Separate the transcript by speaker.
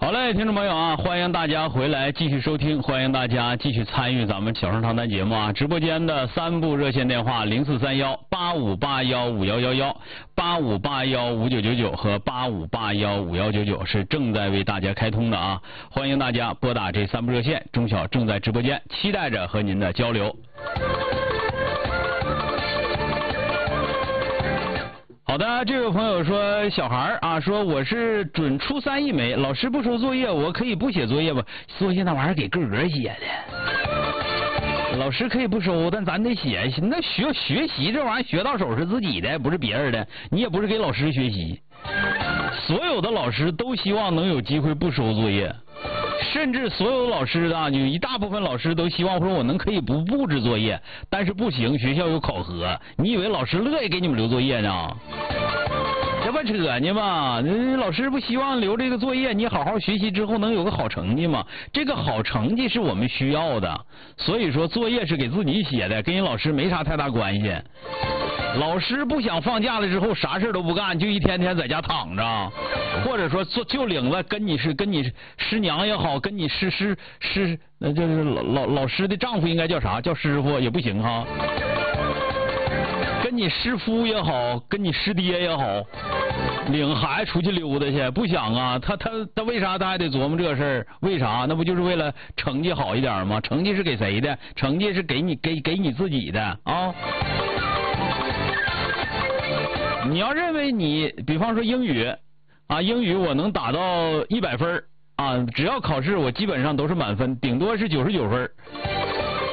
Speaker 1: 好嘞，听众朋友啊，欢迎大家回来继续收听，欢迎大家继续参与咱们小声长谈节目啊。直播间的3部热线电话043185815111、85815999和85815199是正在为大家开通的啊，欢迎大家拨打这3部热线，钟晓正在直播间，期待着和您的交流。好的，这位朋友说，小孩啊，说我是准初3一枚，老师不收作业，我可以不写作业吧？作业那玩意儿给个人写的，老师可以不收，但咱得写。那学习这玩意儿学到手是自己的，不是别人的，你也不是给老师学习。所有的老师都希望能有机会不收作业，甚至所有老师啊，有一大部分老师都希望说我可以不布置作业，但是不行，学校有考核。你以为老师乐意给你们留作业呢？这不扯呢吗？老师不希望留这个作业，你好好学习之后能有个好成绩吗？这个好成绩是我们需要的，所以说作业是给自己写的，跟你老师没啥太大关系。老师不想放假了之后啥事都不干，就一天天在家躺着，或者说就领了跟你师娘也好，跟你那就是老师的丈夫应该叫啥？叫师傅也不行哈。跟你师夫也好，跟你师爹也好，领孩子出去溜达去，不想啊？他为啥他还得琢磨这事儿？为啥？那不就是为了成绩好一点吗？成绩是给谁的？成绩是给你自己的啊！你要认为你，比方说英语啊，英语我能达到100分啊，只要考试我基本上都是满分，顶多是99分。